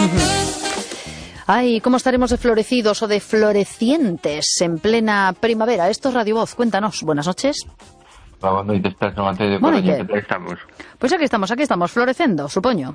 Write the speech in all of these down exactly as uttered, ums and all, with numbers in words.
Ay, ¿cómo estaremos de florecidos o de florecientes en plena primavera? Esto es Radio Voz, cuéntanos. Buenas noches. Boa noite, estás no Mateo de Coruña, que tal estamos? Pois aquí estamos, aquí estamos, florecendo, supoño.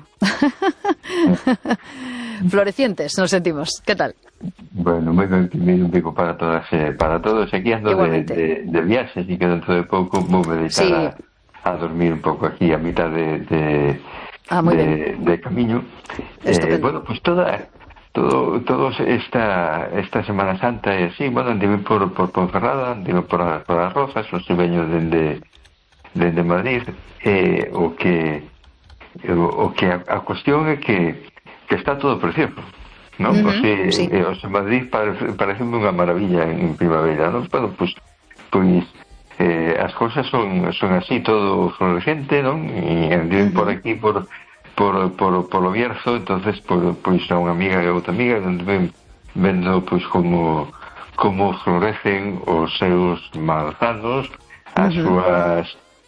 Florecientes, nos sentimos. ¿Qué tal? Bueno, moi ben, un pico para todas, eh, para todos. Aquí ando de, de, de viaxes e que dentro de pouco vou me deixar sí. a, a dormir un pouco aquí a mitad de, de, ah, muy de, bien. de camiño. Eh, bueno, pues toda... Todo, todos esta esta Semana Santa e así, bueno, andive por, por Ponferrada, andive por, por as Rozas, os veño dende, dende Madrid, eh, o que o, o que a, a cuestión é que, que está todo precioso, non? Uh-huh, o sea, sí. eh, o sea, Madrid parece, parece unha maravilla en, en primavera, non? Bueno, pues, pues eh, as cousas son, son así, todo florecente, non? E andive uh-huh. por aquí, por por por por o Bierzo, entonces por pois a unha amiga e outra amiga onde ven vendo pois como como florecen os seus manzanos, as uh-huh. súas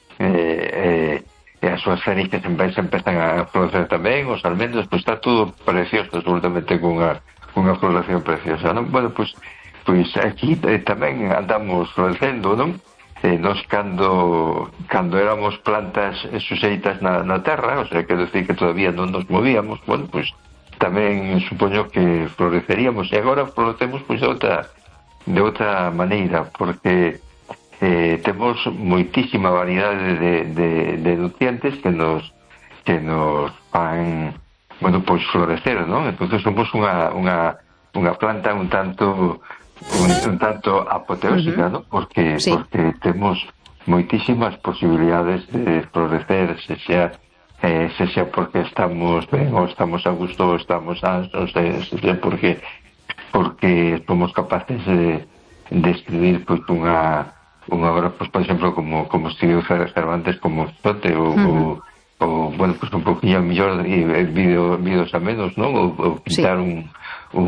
eh, eh, as súas cenizas empezan a florecer tamén, os almendros, pois está todo precioso, absolutamente cunha unha floración preciosa, non? Bueno, pois pois aquí eh, tamén andamos florecendo, non? Eh, nos cando cando éramos plantas suxeitas na, na terra, o sea, quero decir que todavía non nos movíamos, bueno, pues tamén supoño que floreceríamos, e agora florecemos pois de outra de outra maneira, porque eh, temos moitísima variedade de, de, de nutrientes que nos que nos van, bueno, pois florecer, non? Entonces somos unha, unha, unha planta un tanto Un, un tanto apoteósica, uh-huh. ¿no? Porque, sí. porque temos moitísimas posibilidades de florecer, se xa, eh, se xa porque estamos ben, ou estamos a gusto, ou estamos ansos, se, se xa porque porque somos capaces de, de escribir pues, unha, unha obra, pues, por exemplo, como, como escribiu Cervantes, como Sote, ou, uh-huh. ou, ou bueno, pues un poquinho mellor vídeos vídeos a menos, non? Ou, ou pintar sí. un un,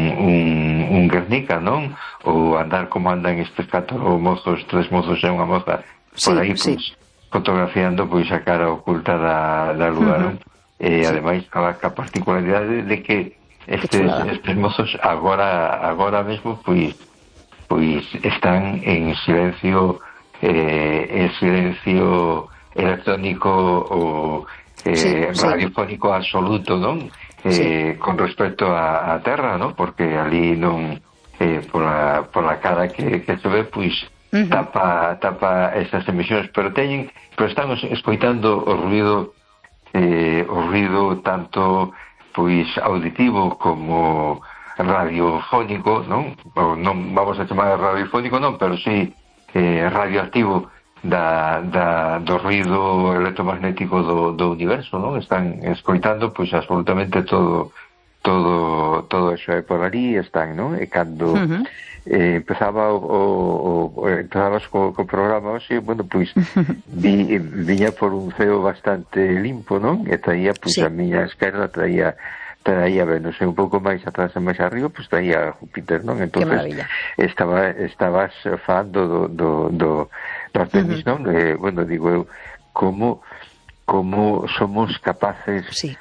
un, un Guernica, non? Ou andar como andan estes catro mozos, tres mozos e unha moza por sí, aí, sí. Pues, fotografiando pois a cara oculta da, da lugar, uh-huh. non? E sí. Ademais a, a particularidade de que estes, estes mozos agora agora mesmo pois pois están en silencio eh, en silencio electrónico ou eh, sí, radiofónico sí. absoluto, non? Eh, sí. Con respecto a, a terra, ¿no? Porque ali non eh, por, a, por a cara que, que se ve, pois uh-huh. tapa, tapa esas emisións, pero teñen, pero están escoitando o ruido eh, o ruido tanto pois auditivo como radiofónico, non? O non vamos a chamar radiofónico, non, pero sí eh, radioactivo da, da, do ruido electromagnético do, do universo, non? Están escoitando pois absolutamente todo todo todo eso é por ali están, non? E cando uh-huh. eh, empezaba o, o, o empezabas co, co programa hoxe, bueno, pois vi, viña por un ceo bastante limpo, non? E traía, pois sí. a miña esquerda traía traía, ben, non sei, un pouco máis atrás e máis arriba, pois traía Júpiter, non? Entonces estaba estabas falando do do, do das tenis, uh-huh. non? Eh, bueno, digo eu, como como somos capaces sí.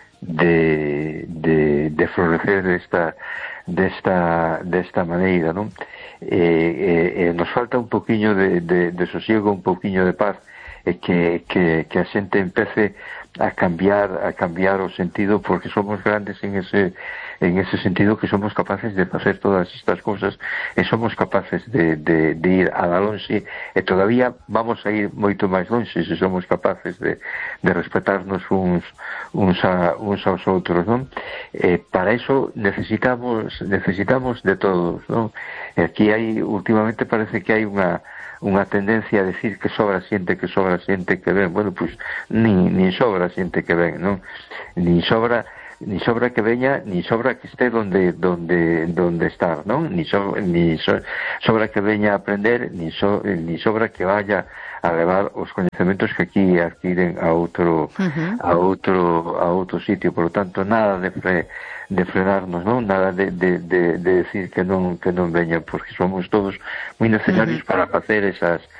de, de, de florecer desta desta desta maneira, non? Eh, eh, nos falta un poquinho de, de, de sosiego, un poquinho de paz, e que, que, que a xente empece a cambiar a cambiar o sentido, porque somos grandes en ese en ese sentido, que somos capaces de facer todas estas cousas e somos capaces de, de, de ir a la lonxe, e todavía vamos a ir moito máis lonxe se somos capaces de, de respetarnos uns uns, a, uns aos outros, non? Eh, para eso necesitamos necesitamos de todos, non? E aquí hai, últimamente parece que hai unha unha tendencia a decir que sobra xente, que sobra xente que ven. Bueno, pois, ni, ni sobra xente que ven, non? Ni sobra ni sobra que veña, ni sobra que esté donde donde donde estar, non? Ni, so, ni so, sobra que veña a aprender, ni, so, ni sobra que vaya a levar os coñecementos que aquí adquiren a outro uh-huh. a outro a outro sitio. Por lo tanto, nada de fre, de frenarnos, non? Nada de, de, de, de decir que non que non veñan, porque somos todos moi necesarios uh-huh. para facer esas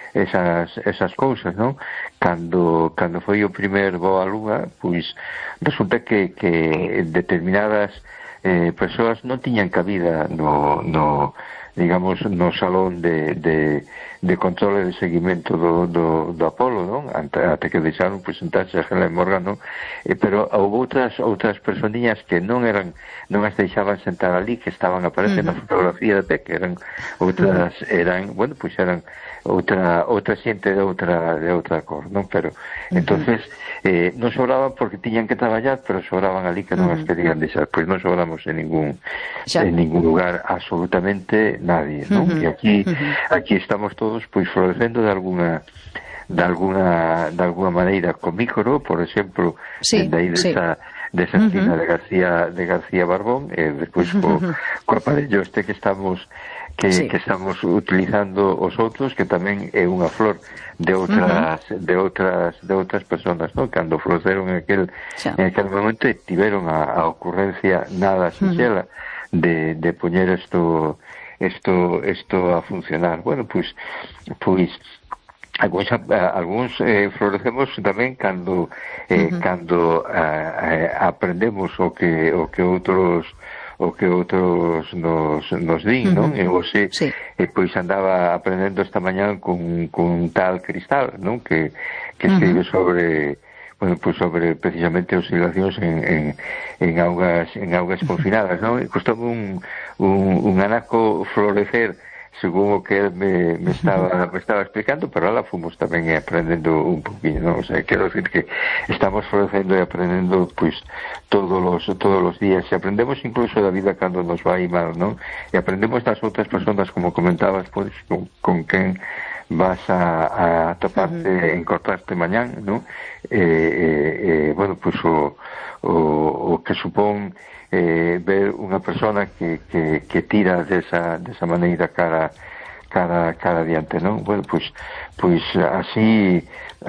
esas esas cousas, non? Cando cando foi o primer voo á Lúa, pois resulta que que determinadas eh, persoas non tiñan cabida no no digamos, no salón de, de, de control e de seguimento do, do, do Apolo, non? Ante, até que deixaron pues, sentarse a Helen Morgan, non? Eh, pero houve outras outras personillas que non eran, non as deixaban sentar ali, que estaban aparecendo uh -huh. na fotografía, até que eran outras, eran, bueno, pois pues eran outra outra xente de outra de outra cor, non? Pero, uh -huh. entonces, eh, non sobraban porque tiñan que traballar, pero sobraban ali que non uh -huh. as querían deixar, pois pues non sobramos en ningún xa. en ningún lugar absolutamente nadie, non? Uh -huh. E aquí uh -huh. aquí estamos todos pois florecendo de alguna de alguna de alguna maneira con Mícoro, por exemplo, sí, de aí desa sí. desa esquina uh -huh. de García de García Barbón, e despois co, uh -huh. co aparello este que estamos que, sí. que estamos utilizando os outros, que tamén é unha flor de outras uh -huh. de outras de outras personas, ¿no? Cando florearon en aquel sí. en aquel momento tiveron a, a ocurrencia nada sinxela uh -huh. de de poñer isto isto isto a funcionar. Bueno, pois pois algúns algúns eh, florecemos tamén cando eh, uh -huh. cando eh, aprendemos o que o que outros o que outros nos, nos din, non? Uh -huh. E hoxe, sí. eh, pois andaba aprendendo esta mañán con, con tal Cristal, non? Que, que escribe uh -huh. sobre, bueno, pois sobre precisamente oscilacións en, en, en augas, en augas confinadas, non? E costaba un, un, un anaco florecer según o que él me, me estaba me estaba explicando, pero ahora fomos tamén aprendendo un poquinho, ¿no? O sea, quero decir que estamos florecendo e aprendendo pues todos los todos los días, e aprendemos incluso da vida cando nos vai mal, ¿no? E aprendemos das outras persoas, como comentabas, pues, con, con quen vas a, a toparte, uh -huh. encontrarte mañán, ¿no? Eh, eh, eh, bueno, pues o, o, o que supón eh, ver unha persona que, que, que tira desa, desa maneira cara cara cara adiante, non? Bueno, pois pois así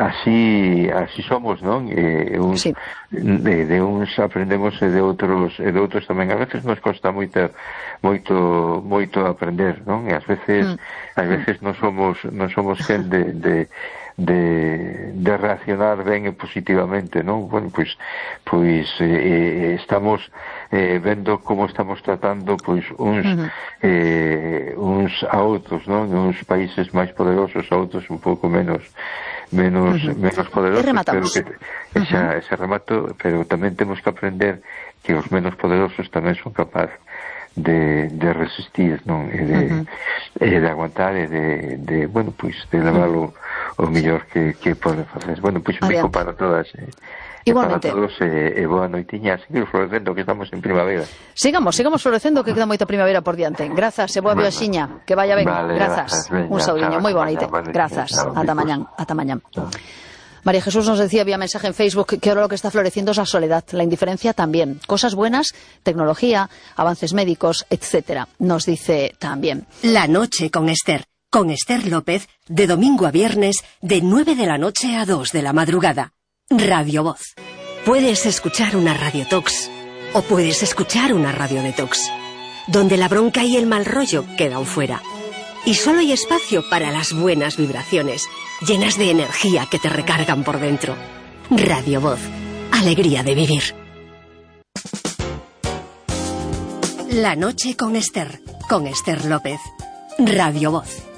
así así somos, non? Eh, uns, sí. de, de uns aprendemos e de outros e de outros tamén. A veces nos costa moito moito moito aprender, non? E ás veces mm. ás veces non somos non somos quen de, de de, de reaccionar ben e positivamente, non? Bueno, pois pois eh, estamos eh, vendo como estamos tratando pois uns uh -huh. eh, uns a outros, non? Uns países máis poderosos, a outros un pouco menos menos uh -huh. menos poderosos, pero que esa, uh -huh. ese remato, pero tamén temos que aprender que os menos poderosos tamén son capaces de, de resistir, non? E de, uh -huh. e de aguantar e de, de bueno, pois de levarlo o mellor que, que poden facer. Bueno, pois un bico para todas, eh. Igualmente. Para todos, e eh, boa noitiña, seguir florecendo, que estamos en primavera. Sigamos, sigamos florecendo, que queda moita primavera por diante. Grazas, e boa bueno, viaxiña, que vaya ben. Vale, grazas, veña, un saudiño, moi bonito. Grazas, ata mañán, ata mañán. María Jesús nos decía vía mensaje en Facebook que ahora lo que está floreciendo es la soledad, la indiferencia también. Cosas buenas, tecnología, avances médicos, etcétera. Nos dice también. La noche con Esther. Con Esther López, de domingo a viernes, de nueve de la noche a dos de la madrugada. Radio Voz. Puedes escuchar una radiotox o puedes escuchar una radio detox, donde la bronca y el mal rollo quedan fuera. Y solo hay espacio para las buenas vibraciones, llenas de energía que te recargan por dentro. Radio Voz. Alegría de vivir. La noche con Esther. Con Esther López. Radio Voz.